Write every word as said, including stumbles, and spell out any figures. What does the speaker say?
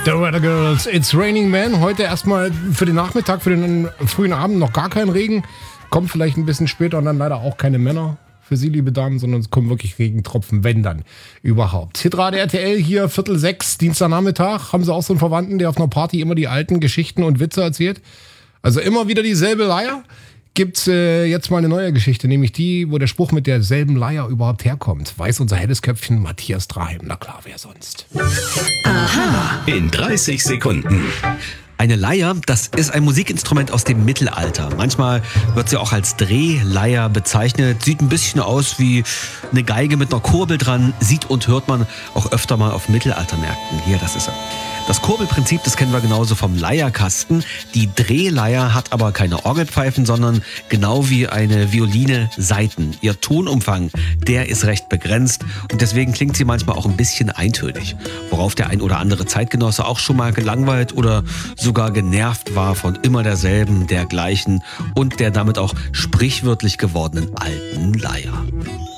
The Weather Girls, It's Raining Man. Heute erstmal für den Nachmittag, für den frühen Abend noch gar kein Regen. Kommt vielleicht ein bisschen später und dann leider auch keine Männer für Sie, liebe Damen, sondern es kommen wirklich Regentropfen, wenn dann überhaupt. Hitrate R T L hier, Viertel sechs, Dienstagnachmittag. Haben Sie auch so einen Verwandten, der auf einer Party immer die alten Geschichten und Witze erzählt? Also immer wieder dieselbe Leier? Gibt's äh, jetzt mal eine neue Geschichte, nämlich die, wo der Spruch mit derselben Leier überhaupt herkommt. Weiß unser helles Köpfchen Matthias Draheim. Na klar, wer sonst? Aha. In dreißig Sekunden. Eine Leier, das ist ein Musikinstrument aus dem Mittelalter. Manchmal wird sie auch als Drehleier bezeichnet. Sieht ein bisschen aus wie eine Geige mit einer Kurbel dran. Sieht und hört man auch öfter mal auf Mittelaltermärkten. Hier, das ist er. Das Kurbelprinzip, das kennen wir genauso vom Leierkasten. Die Drehleier hat aber keine Orgelpfeifen, sondern genau wie eine Violine Saiten. Ihr Tonumfang, der ist recht begrenzt und deswegen klingt sie manchmal auch ein bisschen eintönig. Worauf der ein oder andere Zeitgenosse auch schon mal gelangweilt oder sogar genervt war von immer derselben, der gleichen und der damit auch sprichwörtlich gewordenen alten Leier.